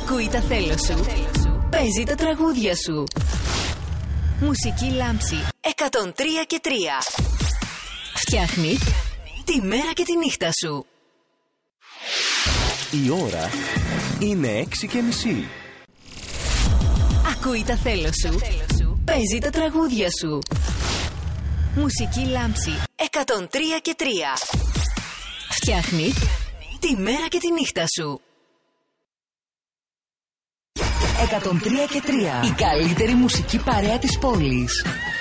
Ακούει τα θέλω σου. Παίζει τα τραγούδια σου. Μουσική Λάμψη 103 και 3. Φτιάχνει τη μέρα και τη νύχτα σου. Η ώρα είναι 6:30. Ακούει τα θέλω σου. Παίζει τα τραγούδια σου. Μουσική Λάμψη 103 και 3. Φτιάχνει τη μέρα και τη νύχτα σου. 103 και 3. Η καλύτερη μουσική παρέα της πόλης.